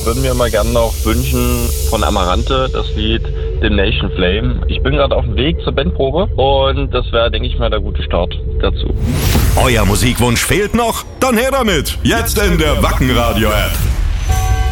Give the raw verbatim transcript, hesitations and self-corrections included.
würde mir mal gerne noch wünschen von Amarante das Lied Damnation Flame. Ich bin gerade auf dem Weg zur Bandprobe und das wäre, denke ich mal, der gute Start dazu. Euer Musikwunsch fehlt noch? Dann her damit! Jetzt in der Wacken Radio App.